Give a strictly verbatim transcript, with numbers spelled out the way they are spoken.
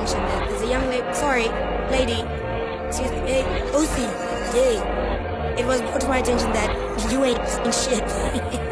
attention that there's a young lady. Sorry, lady. Excuse me. Hey, O C. Hey. It was brought to my attention that you ain't saying shit.